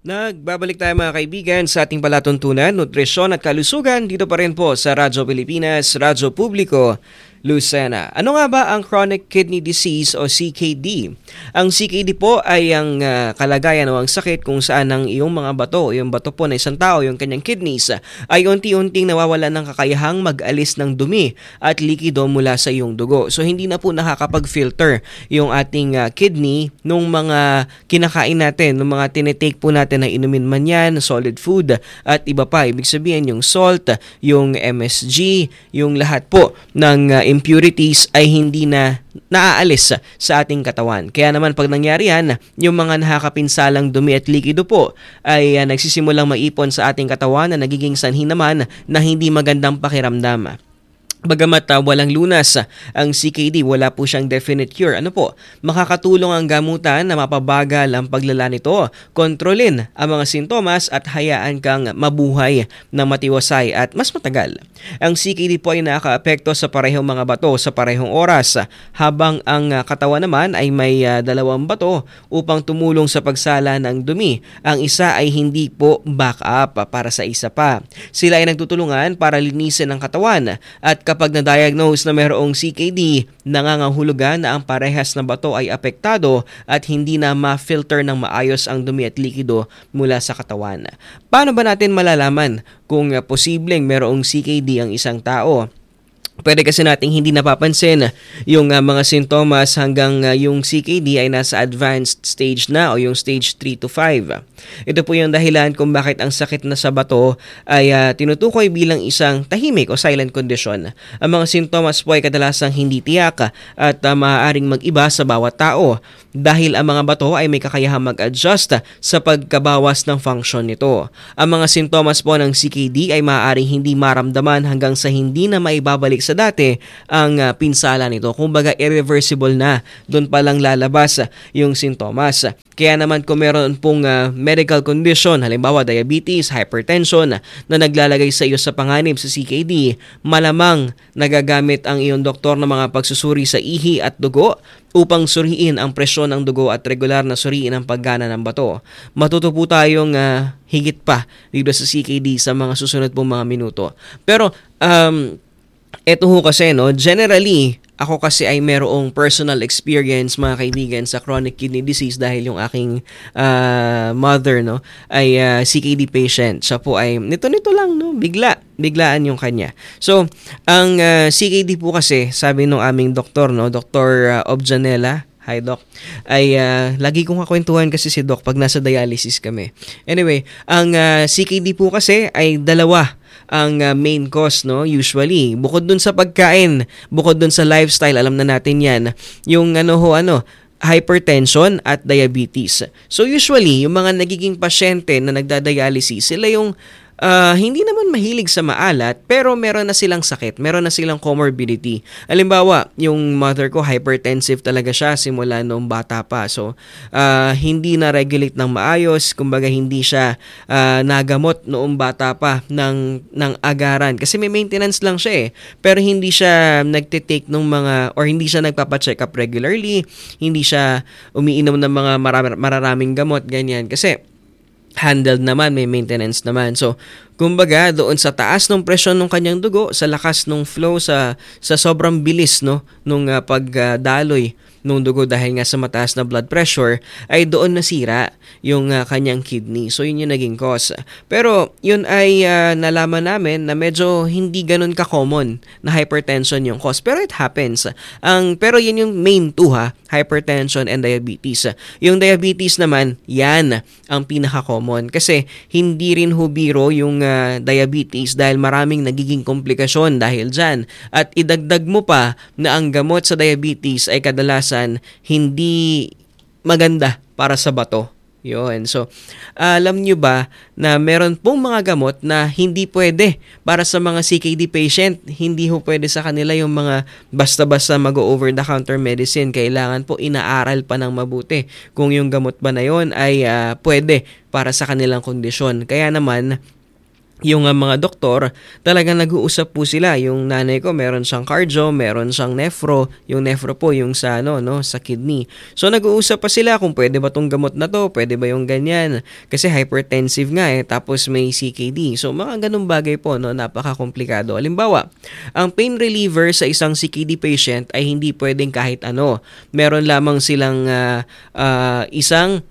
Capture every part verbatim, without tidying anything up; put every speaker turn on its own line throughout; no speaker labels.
Nagbabalik tayo mga kaibigan sa ating palatuntunan, nutrisyon at kalusugan dito pa rin po sa Radyo Pilipinas, Radyo Publiko, Lucena. Ano nga ba ang chronic kidney disease o C K D? Ang C K D po ay ang uh, kalagayan o ang sakit kung saan ang iyong mga bato, yung bato po ng isang tao, yung kanyang kidneys, ay unti-unting nawawalan ng kakayahang mag-alis ng dumi at likido mula sa iyong dugo. So hindi na po nakakapag-filter yung ating uh, kidney nung mga kinakain natin, nung mga tinitake po natin na inumin man yan, solid food at iba pa. Ibig sabihin yung salt, yung M S G, yung lahat po ng uh, impurities ay hindi na naaalis sa ating katawan. Kaya naman pag nangyari yan, yung mga nakakapinsalang dumi at likido po ay uh, nagsisimulang maipon sa ating katawan na nagiging sanhi naman na hindi magandang pakiramdam. Bagamat uh, walang lunas ang C K D, wala po siyang definite cure. Ano po? Makakatulong ang gamutan na mapabagal ang paglala nito, kontrolin ang mga sintomas at hayaan kang mabuhay na matiwasay at mas matagal. Ang C K D po ay nakakaapekto sa parehong mga bato sa parehong oras, habang ang uh, katawan naman ay may uh, dalawang bato upang tumulong sa pagsala ng dumi. Ang isa ay hindi po backup para sa isa pa. Sila ay nagtutulungan para linisin ang katawan at kapag na-diagnose na mayroong C K D, nangangahulugan na ang parehas na bato ay apektado at hindi na ma-filter ng maayos ang dumi at likido mula sa katawan. Paano ba natin malalaman kung uh, posibleng mayroong C K D ang isang tao? Pwede kasi nating hindi napapansin yung uh, mga sintomas hanggang uh, yung C K D ay nasa advanced stage na o yung stage three to five. Ito po yung dahilan kung bakit ang sakit na sa bato ay uh, tinutukoy bilang isang tahimik o silent condition. Ang mga sintomas po ay kadalasang hindi tiyak at uh, maaaring mag-iba sa bawat tao dahil ang mga bato ay may kakayahang mag-adjust sa pagkabawas ng function nito. Ang mga sintomas po ng C K D ay maaaring hindi maramdaman hanggang sa hindi na maibabalik sa dati ang uh, pinsala nito. Kumbaga irreversible na, doon pa lang lalabas uh, yung sintomas. Kaya naman kung meron pong uh, medical condition, halimbawa diabetes, hypertension, uh, na naglalagay sa iyo sa panganib sa C K D, malamang nagagamit ang iyong doktor ng mga pagsusuri sa ihi at dugo upang suriin ang presyon ng dugo at regular na suriin ang paggana ng bato. Matuto po tayong uh, higit pa dito sa C K D sa mga susunod pong mga minuto. Pero um, eto ho kasi, no, generally, ako kasi ay merong personal experience mga kaibigan sa chronic kidney disease dahil yung aking uh, mother, no, ay uh, C K D patient. Siya po ay nito-nito lang, no, bigla, biglaan yung kanya. So, ang uh, C K D po kasi, sabi ng aming doktor, no, Doctor Uh, Objanela, hi Doc, ay uh, lagi kong kakwentuhan kasi si Doc pag nasa dialysis kami. Anyway, ang uh, C K D po kasi ay dalawa ang uh, main cause, no, usually. Bukod dun sa pagkain, bukod dun sa lifestyle, alam na natin yan, yung ano ho, ano, hypertension at diabetes. So usually, yung mga nagiging pasyente na nagdadialysis, sila yung Uh, hindi naman mahilig sa maalat pero meron na silang sakit, meron na silang comorbidity. Halimbawa, yung mother ko hypertensive talaga siya simula noong bata pa. So, uh, hindi na regulate ng maayos, kumbaga hindi siya uh, nagamot noong bata pa ng ng agaran kasi may maintenance lang siya eh. Pero hindi siya nagte-take ng mga or hindi siya nagpapa-check up regularly, hindi siya umiinom ng mga marar- mararaming gamot ganyan kasi handled naman, may maintenance naman. So, kumbaga, doon sa taas ng presyon ng kanyang dugo, sa lakas ng flow, sa sa sobrang bilis, no, nung uh, pagdaloy uh, ng dugo dahil nga sa mataas na blood pressure, ay doon nasira yung uh, kanyang kidney. So, yun yung naging cause. Pero, yun ay uh, nalaman namin na medyo hindi ganun ka-common na hypertension yung cause. Pero it happens. Ang, pero yun yung main two ha, hypertension and diabetes. Yung diabetes naman, yan ang pinaka-common. Kasi hindi rin hubiro yung uh, diabetes dahil maraming nagiging komplikasyon dahil dyan. At idagdag mo pa na ang gamot sa diabetes ay kadalasan hindi maganda para sa bato. Yun. So, alam nyo ba na meron pong mga gamot na hindi pwede para sa mga C K D patient? Hindi ho pwede sa kanila yung mga basta-basta mag-over-the-counter medicine. Kailangan po inaaral pa ng mabuti kung yung gamot ba na yun ay uh, pwede para sa kanilang kondisyon. Kaya naman, yung ah, mga doktor, talagang nag-uusap po sila. Yung nanay ko meron siyang cardio, meron siyang nephro, yung nephro po yung sa ano no, sa kidney. So nag-uusap pa sila kung pwede ba tong gamot na to, pwede ba yung ganyan. Kasi hypertensive nga eh, tapos may C K D. So mga ganung bagay po no, napaka-komplikado. Halimbawa, ang pain reliever sa isang C K D patient ay hindi pwedeng kahit ano. Meron lamang silang ah, ah, isang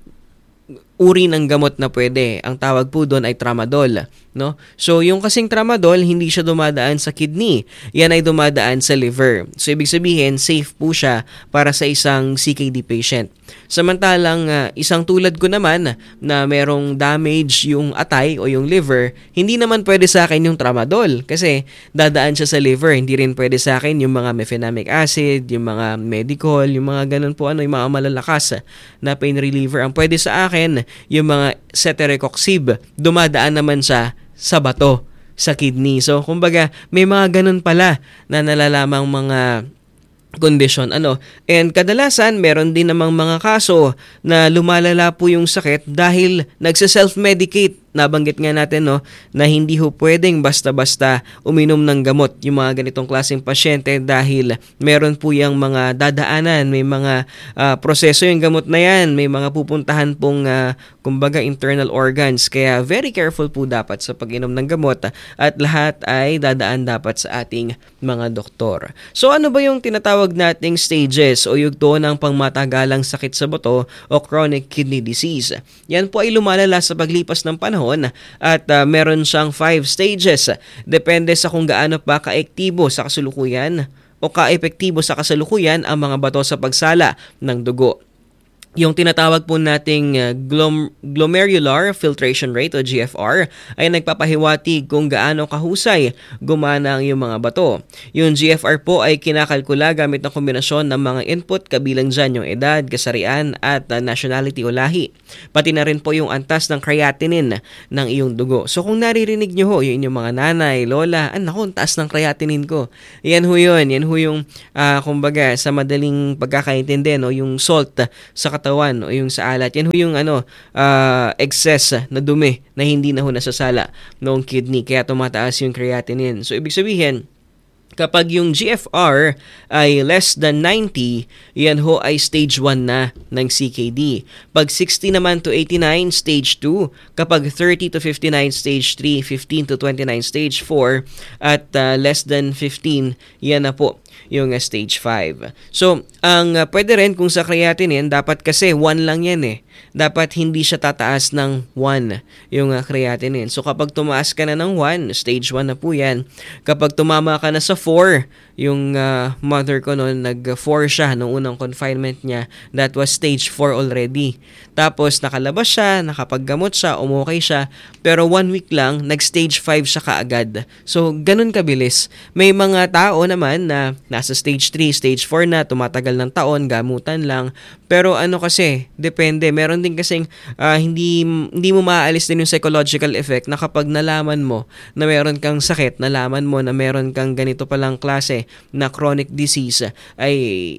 uri ng gamot na pwede. Ang tawag po doon ay tramadol, no? So yung kasing tramadol, hindi siya dumadaan sa kidney. Yan ay dumadaan sa liver. So ibig sabihin, safe po siya para sa isang C K D patient. Samantalang uh, isang tulad ko naman na merong damage yung atay o yung liver, hindi naman pwede sa akin yung tramadol kasi dadaan siya sa liver. Hindi rin pwede sa akin yung mga mefenamic acid, yung mga Medicol, yung mga ganun po ano, yung mga malalakas na pain reliever. Ang pwede sa akin yung mga cetirizine, dumadaan naman siya sa bato, sa kidney. So, kumbaga, may mga ganun pala na nalalamang mga kondisyon. Ano? And kadalasan, meron din namang mga kaso na lumalala po yung sakit dahil nagsa-self-medicate. Nabanggit nga natin no, na hindi ho pwedeng basta-basta uminom ng gamot yung mga ganitong klaseng pasyente dahil meron po yung mga dadaanan, may mga uh, proseso yung gamot na yan, may mga pupuntahan pong uh, kumbaga internal organs. Kaya very careful po dapat sa pag-inom ng gamot at lahat ay dadaan dapat sa ating mga doktor. So ano ba yung tinatawag nating stages o yugto ng pangmatagalang sakit sa buto o chronic kidney disease? Yan po ay lumalala sa paglipas ng panahon at uh, meron siyang five stages. Depende sa kung gaano pa kaektibo sa kasalukuyan o kaepektibo sa kasalukuyan ang mga bato sa pagsala ng dugo. Yung tinatawag po nating uh, glom- glomerular filtration rate o G F R ay nagpapahiwatig kung gaano kahusay gumana ang iyong mga bato. Yung G F R po ay kinakalkula gamit ng kombinasyon ng mga input kabilang dyan yung edad, kasarian at uh, nationality o lahi. Pati na rin po yung antas ng creatinine ng iyong dugo. So kung naririnig nyo ho, yung inyong mga nanay, lola, ah naku, taas ng creatinine ko. Yan ho yun. Yan ho yung uh, kumbaga sa madaling pagkakaintindi, no, yung salt sa katawan o yung sa alat. Yan ho yung ano, uh, excess na dumi na hindi na ho nasasala noong kidney kaya tumataas yung creatinine. So ibig sabihin, kapag yung G F R ay less than ninety, yan ho ay stage one na ng C K D. Pag sixty naman to eighty-nine, stage two. Kapag thirty to fifty-nine, stage three. fifteen to twenty-nine, stage four. At uh, less than fifteen, yan na po yung uh, stage five. So, ang uh, pwede rin kung sa creatinine, dapat kasi one lang yan eh. Dapat hindi siya tataas ng one yung uh, creatinine. So, kapag tumaas ka na ng one, stage one na po yan. Kapag tumama ka na sa four, yung uh, mother ko noon, nag four siya noong unang confinement niya. That was stage four already. Tapos, nakalabas siya, nakapaggamot siya, umokay siya. Pero one week lang, nag-stage five siya kaagad. So, ganun kabilis. May mga tao naman na nasa stage three, stage four na, tumatagal ng taon, gamutan lang. Pero ano kasi, depende. Meron din kasing uh, hindi, hindi mo maaalis din yung psychological effect na kapag nalaman mo na meron kang sakit, nalaman mo na meron kang ganito palang klase na chronic disease, ay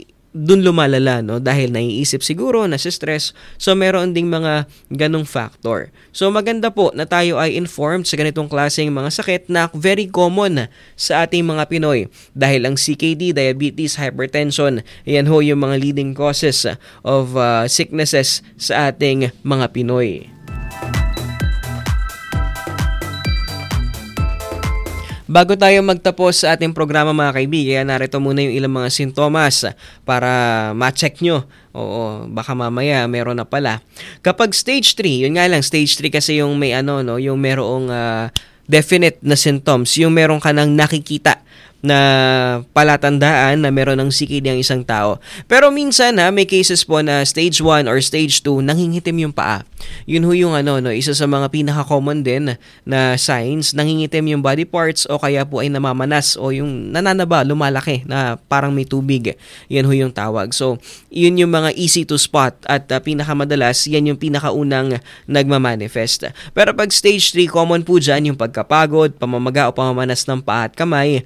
dun lumalala, no? Dahil naiisip siguro, nasi-stress. So, meron ding mga ganong factor. So, maganda po na tayo ay informed sa ganitong klaseng mga sakit na very common sa ating mga Pinoy. Dahil ang C K D, diabetes, hypertension, yan ho yung mga leading causes of uh, sicknesses sa ating mga Pinoy. Bago tayo magtapos sa ating programa mga kaibigan, narito muna yung ilang mga sintomas para ma-check nyo. Oo, baka mamaya meron na pala. Kapag stage three, yun nga lang, stage three kasi yung may ano, no, yung merong uh, definite na symptoms, yung meron ka nang nakikita na palatandaan na meron ng C K D ang isang tao. Pero minsan ha, may cases po na stage one or stage two, nangingitim yung paa. Yun ho yung ano, no, isa sa mga pinaka-common din na signs, nangingitim yung body parts o kaya po ay namamanas o yung nananaba, lumalaki na parang may tubig. Yan ho yung tawag. So, yun yung mga easy to spot at uh, pinakamadalas, yan yung pinakaunang nagmamanifest. Pero pag stage three, common po dyan yung pagkapagod, pamamaga o pamamanas ng paa at kamay, pag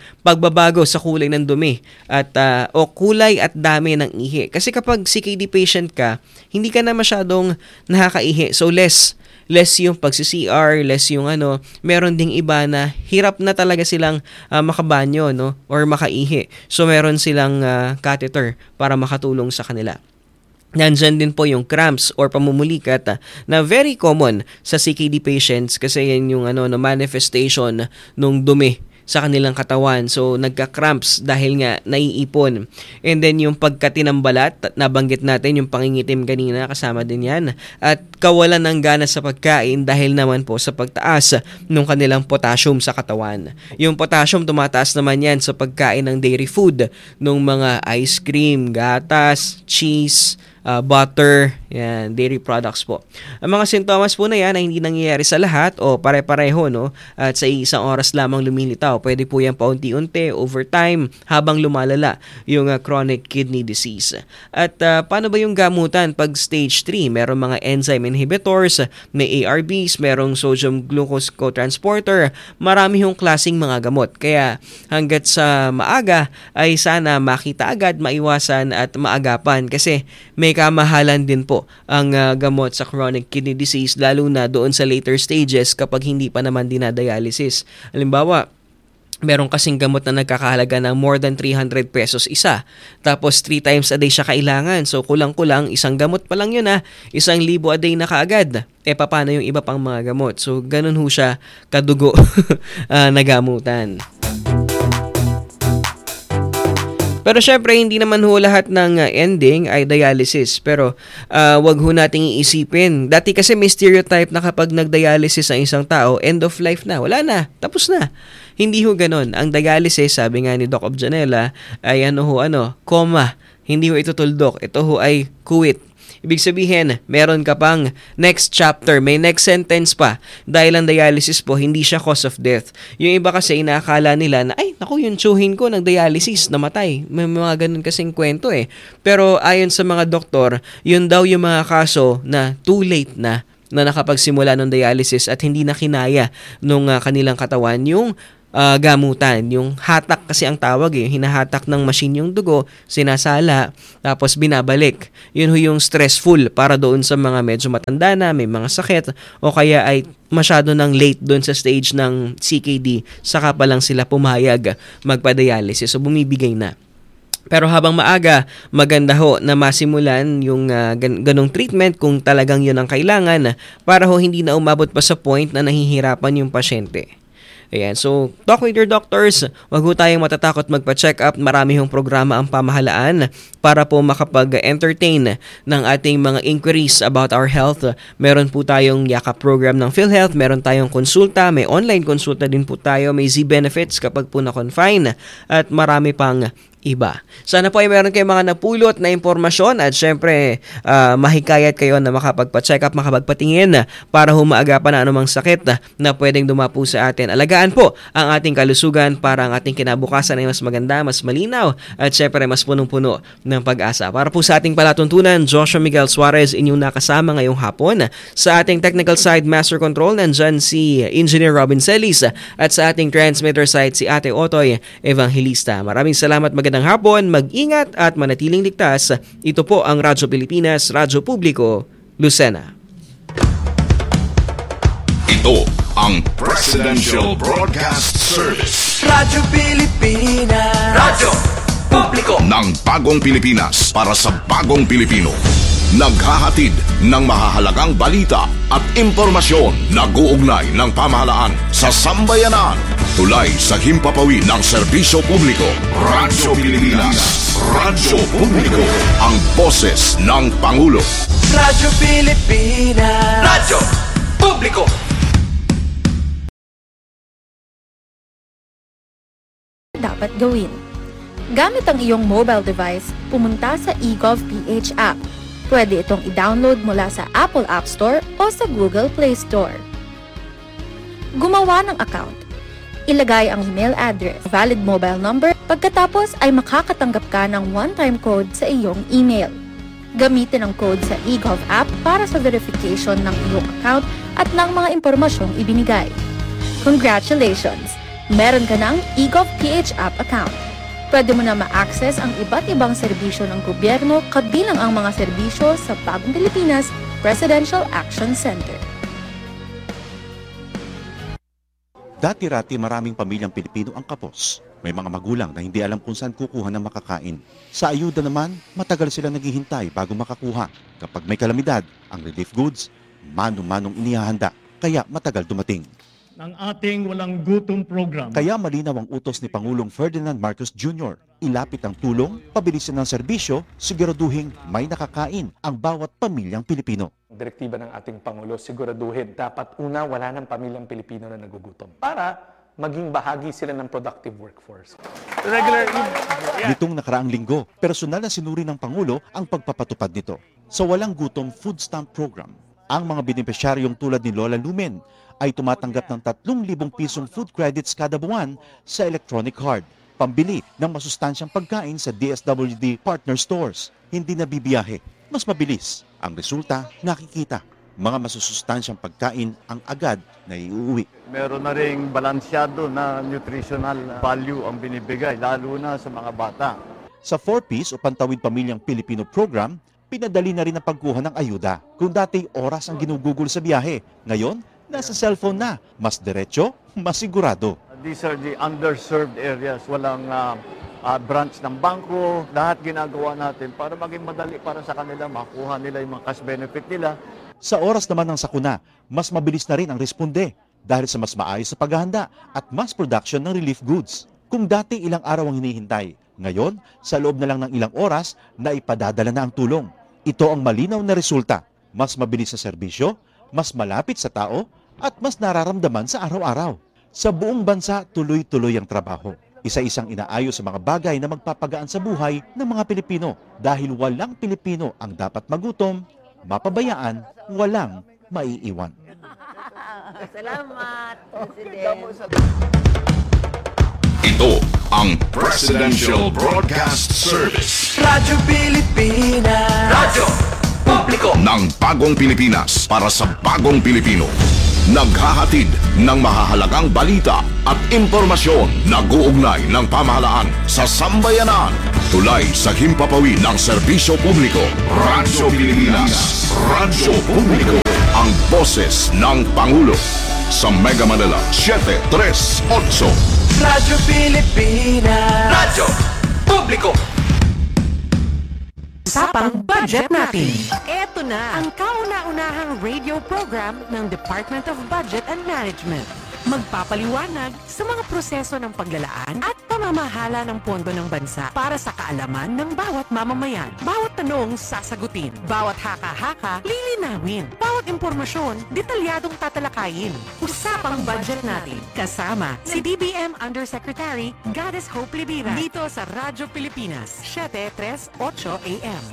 pagbabago sa kulay ng dumi at uh, o kulay at dami ng ihi. Kasi kapag C K D patient ka, hindi ka na masyadong nakakaihi. So less less yung pagsi-C R, less yung ano, meron ding iba na hirap na talaga silang uh, makabanyo, no, or makaihi. So meron silang uh, catheter para makatulong sa kanila. Nandyan din po yung cramps or pamumulikat uh, na very common sa C K D patients kasi yan yung ano, no, manifestation nung dumi sa kanilang katawan. So, nagka-cramps dahil nga naiipon. And then, yung pagkatinambalat, nabanggit natin yung pangingitim kanina, kasama din yan. At kawalan ng gana sa pagkain dahil naman po sa pagtaas ng kanilang potassium sa katawan. Yung potassium, tumataas naman yan sa pagkain ng dairy food, nung mga ice cream, gatas, cheese, Uh, butter, yan, dairy products po. Ang mga sintomas po na yan ay hindi nangyayari sa lahat o pare-pareho, no? At sa isang oras lamang lumilitaw. Pwede po yan paunti-unti, over time, habang lumalala yung uh, chronic kidney disease. At uh, paano ba yung gamutan pag stage three? Merong mga enzyme inhibitors, may A R Bs, merong sodium glucose cotransporter, marami yung klaseng mga gamot. Kaya hanggat sa maaga ay sana makita agad, maiwasan at maagapan kasi may kamahalan din po ang uh, gamot sa chronic kidney disease, lalo na doon sa later stages kapag hindi pa naman dinadialysis. Halimbawa, meron kasing gamot na nagkakahalaga ng more than three hundred pesos isa. Tapos three times a day siya kailangan. So kulang-kulang, isang gamot pa lang yun ha. Isang libo a day na kaagad. E paano yung iba pang mga gamot? So ganun ho siya kadugo uh, na gamutan. Pero syempre, hindi naman ho lahat ng uh, ending ay dialysis. Pero uh, wag ho nating iisipin. Dati kasi may stereotype na kapag nag-dialysis ang isang tao, end of life na. Wala na. Tapos na. Hindi ho ganun. Ang dialysis, sabi nga ni Doc Objanela, ay ano ho, ano, coma. Hindi ho ito tuldok. Ito ho ay quit. Ibig sabihin, meron ka pang next chapter, may next sentence pa. Dahil ang dialysis po, hindi siya cause of death. Yung iba kasi, inaakala nila na, ay, naku, yung tsuhin ko nag-dialysis, namatay. May mga ganun kasing kwento eh. Pero ayon sa mga doktor, yun daw yung mga kaso na too late na, na nakapagsimula ng dialysis at hindi na kinaya nung uh, kanilang katawan yung Uh, gamutan. Yung hatak kasi ang tawag eh. Hinahatak ng machine yung dugo, sinasala, tapos binabalik. Yun ho yung stressful para doon sa mga medyo matanda na, may mga sakit, o kaya ay masyado nang late doon sa stage ng C K D, saka pa lang sila pumayag magpa-dialysis. So bumibigay na. Pero habang maaga, maganda ho na masimulan yung uh, gan- ganong treatment kung talagang yun ang kailangan para ho hindi na umabot pa sa point na nahihirapan yung pasyente. Ayan, so talk with your doctors. Huwag ho tayong matatakot magpa-check up. Marami hong programa ang pamahalaan para po makapag-entertain ng ating mga inquiries about our health. Meron po tayong yakap program ng PhilHealth, meron tayong konsulta, may online konsulta din po tayo, may Z-benefits kapag po na-confine, at marami pang iba. Sana po ay meron kayong mga napulot na impormasyon at syempre uh, mahikayat kayo na makapagpa-check up, makapagpatingin para humaagapan na anumang sakit na pwedeng dumapo sa atin. Alagaan po ang ating kalusugan para ang ating kinabukasan ay mas maganda, mas malinaw at syempre mas punong-puno ng pag-asa. Para po sa ating palatuntunan, Joshua Miguel Suarez inyong nakasama ngayong hapon. Sa ating technical side, Master Control, nandyan si Engineer Robin Celis at sa ating transmitter side si Ate Otoy Evangelista. Maraming salamat, magandang ng hapon, mag-ingat at manatiling ligtas. Ito po ang Radyo Pilipinas, Radyo Publiko, Lucena.
Ito ang Presidential Broadcast Service.
Radyo Pilipinas. Radyo Publiko
ng bagong Pilipinas para sa bagong Pilipino. Naghahatid ng mahahalagang balita at impormasyon na guugnay ng pamahalaan sa sambayanan. Tulay sa himpapawid ng serbisyo publiko. Radyo Pilipinas. Radyo Publiko. Ang boses ng Pangulo.
Radyo Pilipinas. Radyo Publiko.
Dapat gawin. Gamit ang iyong mobile device, pumunta sa eGovPH app. Pwede itong i-download mula sa Apple App Store o sa Google Play Store. Gumawa ng account. Ilagay ang email address, valid mobile number, pagkatapos ay makakatanggap ka ng one-time code sa iyong email. Gamitin ang code sa eGov app para sa verification ng iyong account at ng mga impormasyong ibinigay. Congratulations! meron ka ng eGovPH app account. Pwede mo na ma-access ang iba't ibang serbisyo ng gobyerno kabilang ang mga serbisyo sa Bagong Pilipinas Presidential Action Center.
Dati-rati maraming pamilyang Pilipino ang kapos. May mga magulang na hindi alam kung saan kukuha ng makakain. Sa ayuda naman, matagal silang naghihintay bago makakuha. Kapag may kalamidad, ang relief goods, mano-manong inihahanda, kaya matagal dumating.
Ng ating walang gutom program.
Kaya malinaw ang utos ni Pangulong Ferdinand Marcos Junior Ilapit ang tulong, pabilisin ng serbisyo, siguraduhin may nakakain ang bawat pamilyang Pilipino.
Direktiba ng ating Pangulo, siguraduhin dapat una wala ng pamilyang Pilipino na nagugutom para maging bahagi sila ng productive workforce.
Regular
yeah. Nitong nakaraang linggo, personal na sinuri ng Pangulo ang pagpapatupad nito. Sa Walang Gutom Food Stamp Program, ang mga benepisyaryong tulad ni Lola Lumen ay tumatanggap ng tatlong libong pisong food credits kada buwan sa electronic card, pambili ng masustansyang pagkain sa D S W D partner stores. Hindi na bibiyahe, mas mabilis. Ang resulta, nakikita. Mga masusustansyang pagkain ang agad na iuwi.
Meron na ring balansyado na nutritional value ang binibigay, lalo na sa mga bata.
Sa four Ps o Pantawid Pamilyang Pilipino Program, pinadali na rin ang pagkuha ng ayuda. Kung dati oras ang ginugugol sa biyahe, ngayon, nasa cellphone na. Mas diretso, mas sigurado.
These are the underserved areas. Walang uh, uh, branch ng bangko. Lahat ginagawa natin para maging madali para sa kanila. Makuha nila yung mga cash benefit nila.
Sa oras naman ng sakuna, mas mabilis na rin ang responde dahil sa mas maayos sa paghahanda at mass production ng relief goods. Kung dati ilang araw ang hinihintay, ngayon, sa loob na lang ng ilang oras, na ipadadala na ang tulong. Ito ang malinaw na resulta. Mas mabilis sa serbisyo, mas malapit sa tao, at mas nararamdaman sa araw-araw. Sa buong bansa, tuloy-tuloy ang trabaho. Isa-isang inaayos sa mga bagay na magpapagaan sa buhay ng mga Pilipino dahil walang Pilipino ang dapat magutom, mapabayaan, walang maiiwan.
Salamat, President.
Ito ang Presidential Broadcast Service.
Radyo Pilipinas. Radyo Publiko
ng Bagong Pilipinas para sa Bagong Pilipino. Naghahatid ng mahahalagang balita at impormasyon na guugnay ng pamahalaan sa sambayanan. Tulay sa himpapawid ng serbisyo publiko. Radyo Pilipinas. Radyo Publiko. Ang boses ng Pangulo. Sa Mega Manila, seven three eight.
Radyo Pilipinas. Radyo Publiko.
Usapang budget natin. Ito na ang kauna-unahang radio program ng Department of Budget and Management. Magpapaliwanag sa mga proseso ng paglalaan at pamamahala ng pondo ng bansa para sa kaalaman ng bawat mamamayan. Bawat tanong sasagutin, bawat haka-haka lilinawin, bawat impormasyon detalyadong tatalakayin. Usapang budget natin. Kasama si D B M Undersecretary Goddess Hope Libira dito sa Radyo Pilipinas, seven three eight A M.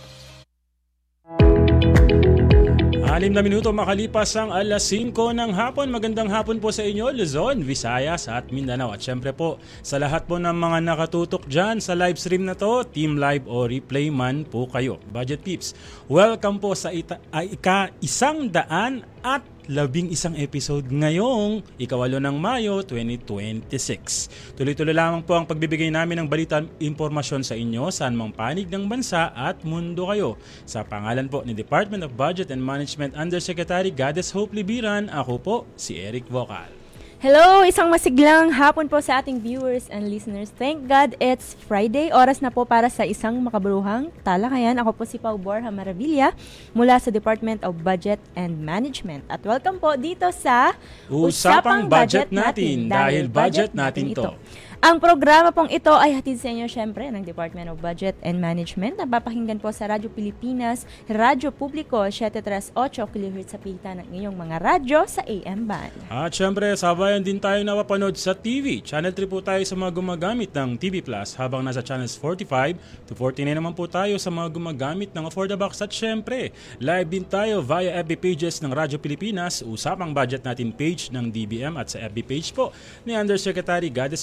Anim na minuto makalipas ang alas singko ng hapon. Magandang hapon po sa inyo, Luzon, Visayas at Mindanao. At syempre po, sa lahat po ng mga nakatutok dyan sa live stream na to, Team Live o Replay man po kayo. Budget Peeps, welcome po sa ita- ay, ika-isang daan at labing isang episode ngayong ikawalo ng Mayo twenty twenty-six. Tuloy-tuloy lamang po ang pagbibigay namin ng balita at impormasyon sa inyo saan mang panig ng bansa at mundo kayo. Sa pangalan po ni Department of Budget and Management Undersecretary Goddess Hope Libiran, ako po si Eric Vocal.
Hello! Isang masiglang hapon po sa ating viewers and listeners. Thank God it's Friday. Oras na po para sa isang makaburuhang talakayan. Ako po si Pau Borja Maravilla mula sa Department of Budget and Management. At welcome po dito sa
Usapang Budget Natin, dahil budget natin ito.
Ang programa pong ito ay hatid sa inyo syempre ng Department of Budget and Management. Napapakinggan po sa Radyo Pilipinas, Radyo Publiko, seven three eight kilohertz sa pilitan ng inyong mga radyo sa A M band.
At syempre, sabayan din tayo napapanood sa T V. Channel three po tayo sa mga gumagamit ng T V Plus, habang nasa channels forty-five to forty-nine naman po tayo sa mga gumagamit ng For the Box. At syempre, live din tayo via F B pages ng Radyo Pilipinas, Usapang Budget Natin page ng D B M at sa F B page po ni Undersecretary Goddess Hope Libira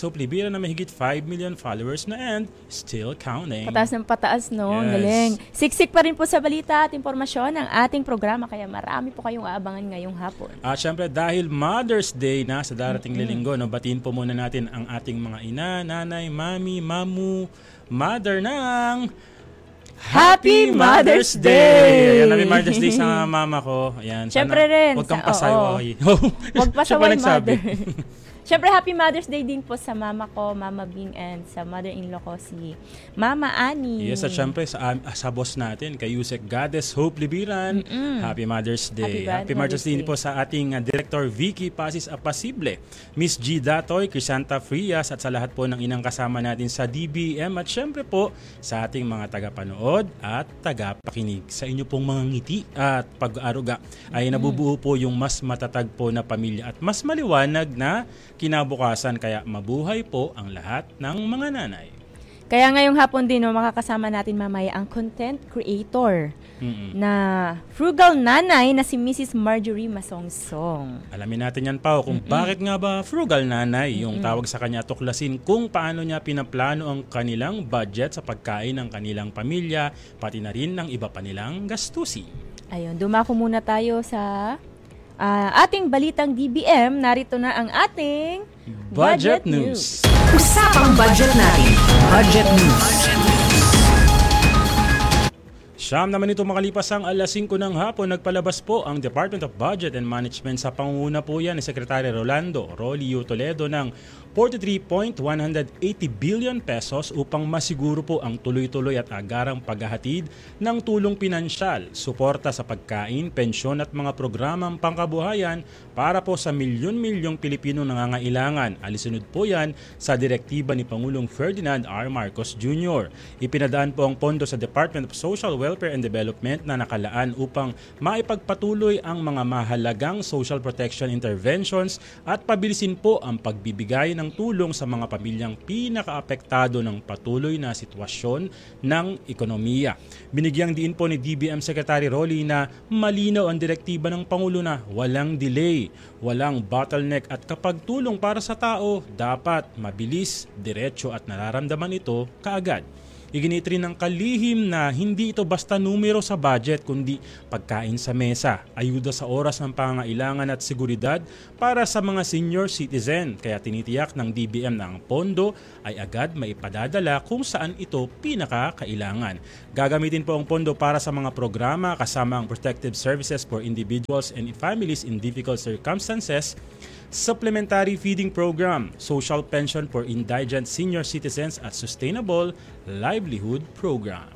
Twitter na mahigit five million followers na and still counting.
Pataas ng pataas, no? Ang
Yes.
galing. Siksik pa rin po sa balita at impormasyon ng ating programa, kaya marami po kayong aabangan ngayong hapon.
At syempre dahil Mother's Day na sa darating mm-hmm. linggo, no, batiin po muna natin ang ating mga ina, nanay, mami, mamu, mother ng
Happy Mother's Day!
Ayan, Happy Mother's Day sa mama ko. Ayan,
syempre rin.
Huwag kang
sa,
pasaway.
Huwag pasaway, mother. Syempre, Happy Mother's Day din po sa mama ko, Mama Bing, and sa mother-in-law ko, si Mama Annie.
Yes, at syempre sa, uh, sa boss natin, kay Yusek Goddess Hope Libiran,
Mm-mm.
Happy Mother's Day.
Happy,
Happy Mother's Day po sa ating uh, Director Vicky Pasis Apasible, Miss G. Datoy, Crisanta Frias, at sa lahat po ng inang kasama natin sa D B M, at syempre po sa ating mga tagapanood at tagapakinig. Sa inyo pong mga ngiti at pag-aaruga ay nabubuo po yung mas matatag po na pamilya at mas maliwanag na kinabukasan, kaya mabuhay po ang lahat ng mga nanay.
Kaya ngayong hapon din, no, makakasama natin mamaya ang content creator
Mm-mm.
na frugal nanay na si Missus Marjorie Masongsong.
Alamin natin yan, Pao, kung Mm-mm. bakit nga ba frugal nanay yung Mm-mm. tawag sa kanya, tuklasin kung paano niya pinaplano ang kanilang budget sa pagkain ng kanilang pamilya, pati na rin ng iba pa nilang gastusin.
Ayun, dumako muna tayo sa Uh, ating balitang D B M. Narito na ang ating
Budget, Budget News.
Usapang budget natin. Budget News.
Siyam naman ito makalipas ang alas singko ng hapon, nagpalabas po ang Department of Budget and Management sa pangunguna po yan ni Secretary Rolando Rolio Toledo ng forty-three point one eight zero billion pesos upang masiguro po ang tuloy-tuloy at agarang paghahatid ng tulong pinansyal, suporta sa pagkain, pensyon at mga programang pangkabuhayan para po sa milyon-milyong Pilipinong nangangailangan. Alisunod po yan sa direktiba ni Pangulong Ferdinand R. Marcos Junior Ipinadaan po ang pondo sa Department of Social Welfare and Development na nakalaan upang maipagpatuloy ang mga mahalagang social protection interventions at pabilisin po ang pagbibigay ng tulong sa mga pamilyang pinakaapektado ng patuloy na sitwasyon ng ekonomiya. Binigyang diin po ni D B M Secretary Rolly na malinaw ang direktiba ng Pangulo na walang delay, walang bottleneck at kapag tulong para sa tao, dapat mabilis, diretso at nararamdaman ito kaagad. Iginit rin ng kalihim na hindi ito basta numero sa budget kundi pagkain sa mesa, ayuda sa oras ng pangangailangan at seguridad para sa mga senior citizen. Kaya tinitiyak ng D B M na ang pondo ay agad maipadadala kung saan ito pinakakailangan. Gagamitin po ang pondo para sa mga programa kasama ang Protective Services for Individuals and Families in Difficult Circumstances, Supplementary Feeding Program, Social Pension for Indigent Senior Citizens at Sustainable Livelihood Program.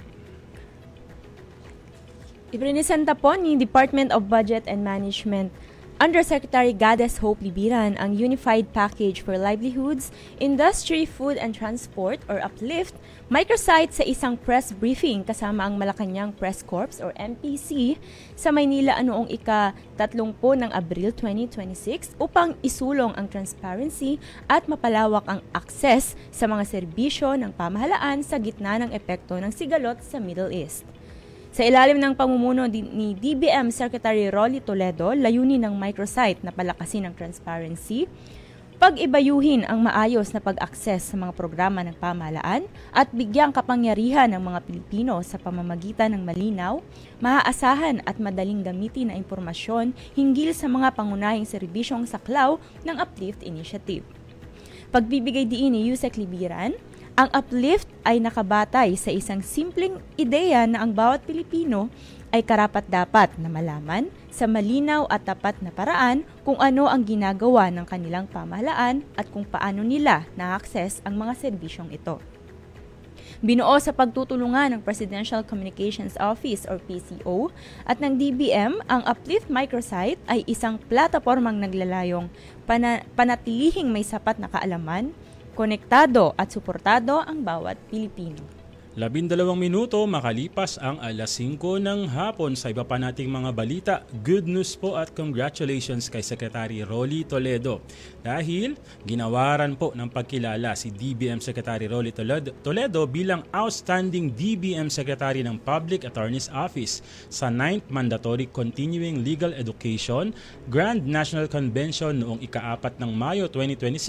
Iprinisenta po ni Department of Budget and Management Undersecretary Goddess Hope Libiran ang Unified Package for Livelihoods, Industry, Food and Transport or UPLIFT microsite sa isang press briefing kasama ang Malacanang Press Corps or M P C sa Maynila noong ika-tatlumpu ng Abril twenty twenty-six upang isulong ang transparency at mapalawak ang access sa mga serbisyo ng pamahalaan sa gitna ng epekto ng sigalot sa Middle East. Sa ilalim ng pamumuno ni D B M Secretary Rolly Toledo, layunin ng microsite na palakasin ang transparency, pag-ibayuhin ang maayos na pag-access sa mga programa ng pamahalaan at bigyang kapangyarihan ng mga Pilipino sa pamamagitan ng malinaw, maaasahan at madaling gamitin na impormasyon hinggil sa mga pangunahing serbisyong saklaw ng UPLIFT Initiative. Pagbibigay diin ni Yusek Libiran, ang UPLIFT ay nakabatay sa isang simpleng ideya na ang bawat Pilipino ay karapat-dapat na malaman sa malinaw at tapat na paraan kung ano ang ginagawa ng kanilang pamahalaan at kung paano nila na-access ang mga serbisyong ito. Binuo sa pagtutulungan ng Presidential Communications Office or P C O at ng D B M, ang UPLIFT microsite ay isang platapormang naglalayong pana- panatilihing may sapat na kaalaman, konektado at suportado ang bawat Pilipino.
Labindalawang minuto makalipas ang alas singko ng hapon. Sa iba pa nating mga balita, good news po at congratulations kay Secretary Rolly Toledo. Dahil ginawaran po ng pagkilala si D B M Secretary Rolly Toledo bilang Outstanding D B M Secretary ng Public Attorney's Office sa ninth Mandatory Continuing Legal Education Grand National Convention noong ika-apat ng Mayo twenty twenty-six.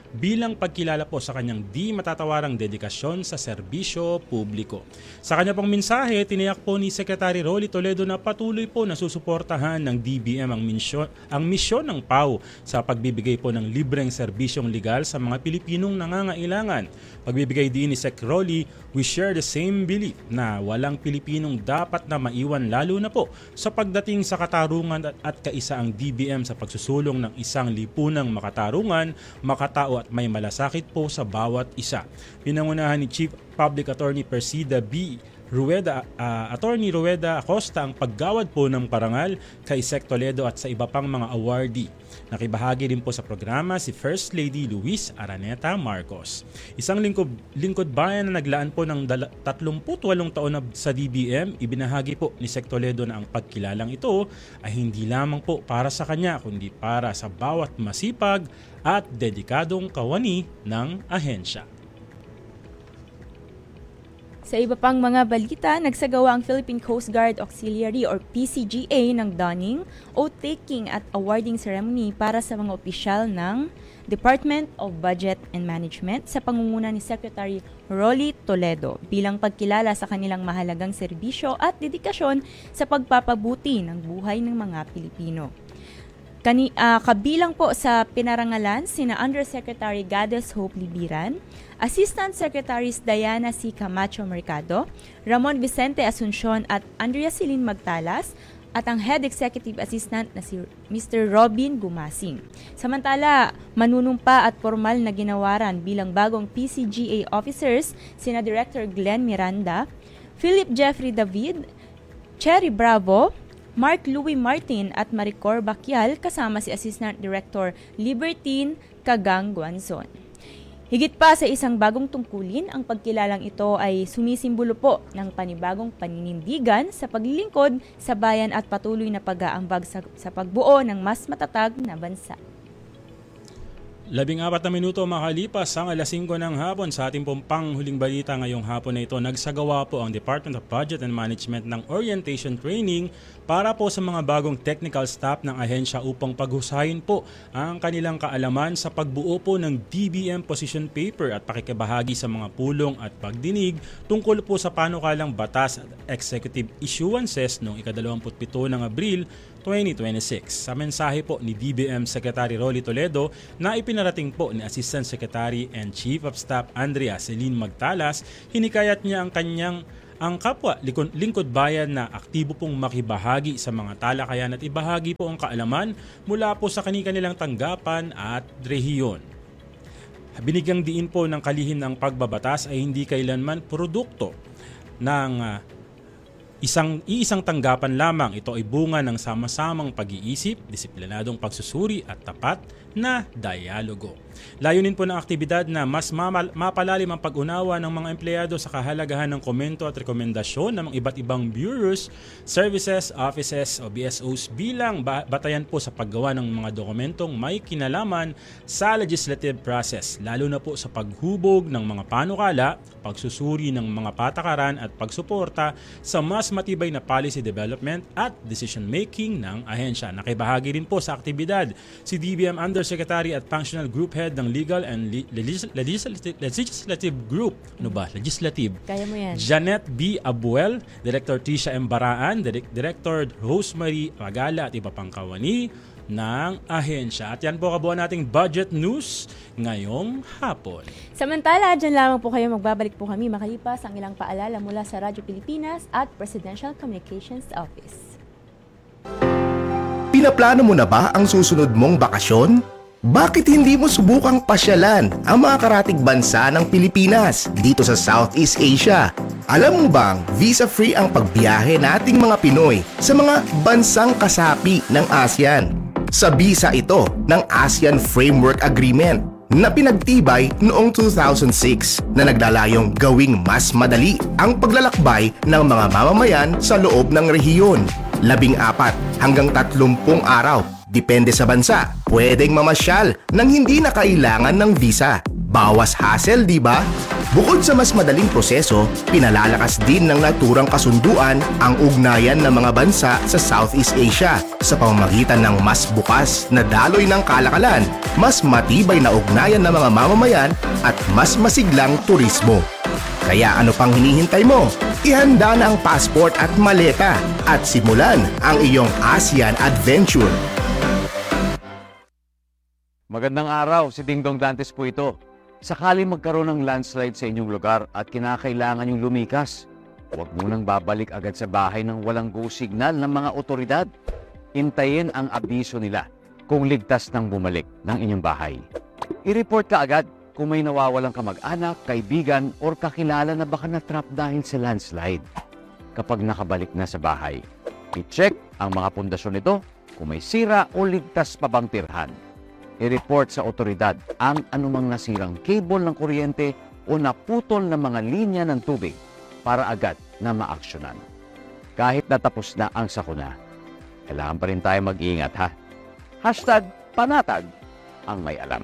bilang pagkilala po sa kanyang di matatawarang dedikasyon sa serbisyo publiko. Sa kanya pong mensahe, tiniyak po ni Secretary Rolly Toledo na patuloy po na susuportahan ng D B M ang misyon, ang misyon ng P A W sa pagbibigay po ng libreng serbisyong legal sa mga Pilipinong nangangailangan. Pagbibigay din ni Sec Rolly, we share the same belief na walang Pilipinong dapat na maiwan lalo na po sa pagdating sa katarungan at, at kaisa ang D B M sa pagsusulong ng isang lipunang makatarungan, makatao at may malasakit po sa bawat isa. Pinangunahan ni Chief Public Attorney Persida B. Rueda, uh, Attorney Rueda Acosta ang paggawad po ng parangal kay Sec Toledo at sa iba pang mga awardee. Nakibahagi din po sa programa si First Lady Luis Araneta Marcos. Isang lingkod, lingkod bayan na naglaan po ng tatlumpu't walong taon na sa D B M, ibinahagi po ni Sec Toledo na ang pagkilalang ito ay hindi lamang po para sa kanya kundi para sa bawat masipag at dedikadong kawani ng ahensya.
Sa iba pang mga balita, nagsagawa ang Philippine Coast Guard Auxiliary or P C G A ng donning, oath-taking at awarding ceremony para sa mga opisyal ng Department of Budget and Management sa pangunguna ni Secretary Rolly Toledo bilang pagkilala sa kanilang mahalagang serbisyo at dedikasyon sa pagpapabuti ng buhay ng mga Pilipino. Kani, uh, kabilang po sa pinarangalan sina Undersecretary Gades Hope Libiran, Assistant Secretaries Diana C. Camacho Mercado, Ramon Vicente Asuncion at Andrea Celine Magtalas, at ang Head Executive Assistant na si Mister Robin Gumasing. Samantala, manunumpa at formal na ginawaran bilang bagong P C G A officers sina Director Glenn Miranda, Philip Jeffrey David, Cherry Bravo, Mark Louis Martin at Maricor Baquial kasama si Assistant Director Libertine Kagang Guanzon. Higit pa sa isang bagong tungkulin, ang pagkilalang ito ay sumisimbolo po ng panibagong paninindigan sa paglilingkod sa bayan at patuloy na pag-aambag sa, sa pagbuo ng mas matatag na bansa.
Labing apat na minuto makalipas ang alas singko ng hapon sa ating pong panghuling balita ngayong hapon na ito. Nagsagawa po ang Department of Budget and Management ng orientation training para po sa mga bagong technical staff ng ahensya upang paghusayin po ang kanilang kaalaman sa pagbuo po ng D B M position paper at pakikibahagi sa mga pulong at pagdinig tungkol po sa panukalang batas at executive issuances noong ikadalawamput pito ng Abril twenty twenty-six. Sa mensahe po ni D B M Secretary Rolly Toledo na ipinarating po ni Assistant Secretary and Chief of Staff Andrea Celine Magtalas, hinikayat niya ang kanyang ang kapwa lingkod bayan na aktibo pong makibahagi sa mga talakayan at ibahagi po ang kaalaman mula po sa kanilang tanggapan at rehiyon. Binigyang diin po ng kalihim ng pagbabatas ay hindi kailanman produkto ng uh, Isang iisang tanggapan lamang. Ito ay bunga ng sama-samang pag-iisip, disiplinadong pagsusuri at tapat na dialogo. Layunin po ng aktibidad na mas mapalalim ang pag-unawa ng mga empleyado sa kahalagahan ng komento at rekomendasyon ng mga iba't ibang bureaus, services, offices o B S Os bilang batayan po sa paggawa ng mga dokumentong may kinalaman sa legislative process, lalo na po sa paghubog ng mga panukala, pagsusuri ng mga patakaran at pagsuporta sa mas matibay na policy development at decision-making ng ahensya. Nakibahagi rin po sa aktibidad si D B M Undersecretary at Functional Group Head ng Legal and Legis- Legislative, Legislative Group, ano ba? Legislative.
Kaya mo yan.
Janet B. Abuel, Director Tisha M. Baraan, Director Rosemary Pagala at iba pang kawani ng ahensya. At yan po kabuuan nating budget news ngayong hapon.
Samantala, dyan lamang po kayo, magbabalik po kami makalipas ang ilang paalala mula sa Radyo Pilipinas at Presidential Communications Office.
Pinaplano mo na ba ang susunod mong bakasyon? Bakit hindi mo subukang pasyalan ang mga karatig bansa ng Pilipinas dito sa Southeast Asia? Alam mo bang visa-free ang pagbiyahe nating mga Pinoy sa mga bansang kasapi ng ASEAN? Sa bisa ito ng ASEAN Framework Agreement na pinagtibay noong two thousand six na naglalayong gawing mas madali ang paglalakbay ng mga mamamayan sa loob ng rehiyon. Labing apat hanggang tatlumpung araw, depende sa bansa, pwedeng mamasyal nang hindi na kailangan ng visa. Bawas hassle, di ba? Bukod sa mas madaling proseso, pinalalakas din ng naturang kasunduan ang ugnayan ng mga bansa sa Southeast Asia sa pamamagitan ng mas bukas na daloy ng kalakalan, mas matibay na ugnayan ng mga mamamayan at mas masiglang turismo. Kaya ano pang hinihintay mo? Ihanda na ang passport at maleta at simulan ang iyong ASEAN Adventure.
Magandang araw, si Dingdong Dantes po ito. Sakali magkaroon ng landslide sa inyong lugar at kinakailangan yung lumikas, huwag munang babalik agad sa bahay ng walang go signal ng mga otoridad. Intayin ang abiso nila kung ligtas nang bumalik ng inyong bahay. I-report ka agad kung may nawawalang kamag-anak, kaibigan, or kakilala na baka na-trap dahil sa landslide. Kapag nakabalik na sa bahay, i-check ang mga pundasyon nito kung may sira o ligtas pa bang tirhan. I-report sa otoridad ang anumang nasirang cable ng kuryente o naputol na mga linya ng tubig para agad na maaksyonan. Kahit natapos na ang sakuna, kailangan pa rin tayo mag-iingat ha. Hashtag panatag ang may alam.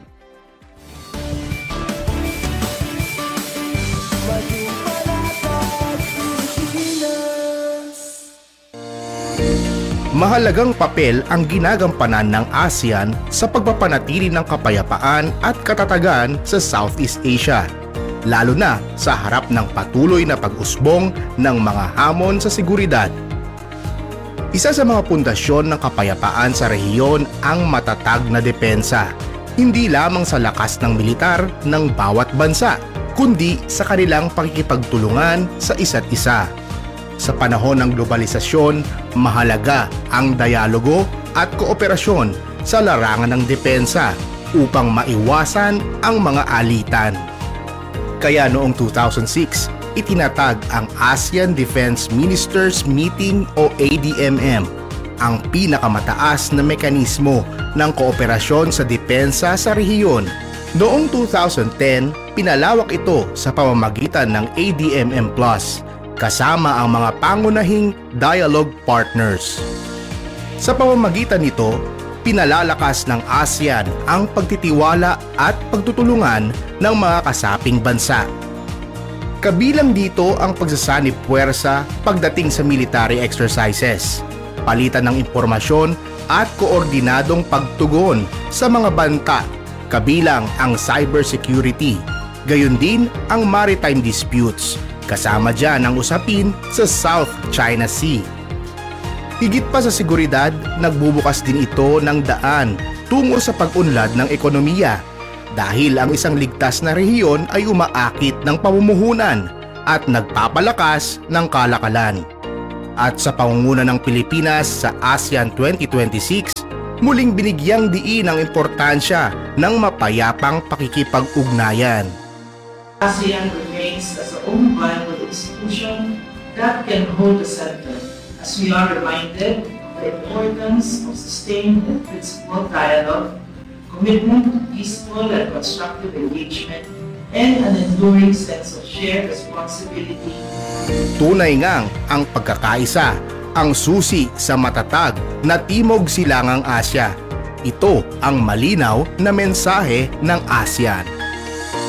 Mahalagang papel ang ginagampanan ng ASEAN sa pagpapanatili ng kapayapaan at katatagan sa Southeast Asia, lalo na sa harap ng patuloy na pag-usbong ng mga hamon sa seguridad. Isa sa mga pundasyon ng kapayapaan sa rehiyon ang matatag na depensa, hindi lamang sa lakas ng militar ng bawat bansa, kundi sa kanilang pakikipagtulungan sa isa't isa. Sa panahon ng globalisasyon, mahalaga ang dialogo at kooperasyon sa larangan ng depensa upang maiwasan ang mga alitan. Kaya noong two thousand six, itinatag ang ASEAN Defense Ministers Meeting o A D M M, ang pinakamataas na mekanismo ng kooperasyon sa depensa sa rehiyon. Noong two thousand ten, pinalawak ito sa pamamagitan ng A D M M Plus, kasama ang mga pangunahing dialogue partners. Sa pamamagitan nito, pinalalakas ng ASEAN ang pagtitiwala at pagtutulungan ng mga kasaping bansa. Kabilang dito ang pagsasanib puwersa pagdating sa military exercises, palitan ng impormasyon at koordinadong pagtugon sa mga banta, kabilang ang cybersecurity, gayon din ang maritime disputes, kasama dyan ang usapin sa South China Sea. Higit pa sa seguridad, nagbubukas din ito ng daan tungo sa pag-unlad ng ekonomiya dahil ang isang ligtas na rehiyon ay umaakit ng pamumuhunan at nagpapalakas ng kalakalan. At sa pangunguna ng Pilipinas sa ASEAN twenty twenty-six, muling binigyang diin ang importansya ng mapayapang pakikipag-ugnayan.
ASEAN remains as the only viable institution that can hold the center, as we are reminded of the importance of sustained and principled dialogue, commitment to peaceful and constructive engagement, and an enduring sense of shared responsibility.
Tunay ngang ang pagkakaisa ang susi sa matatag na Timog Silangang Asya. Ito ang malinaw na mensahe ng ASEAN.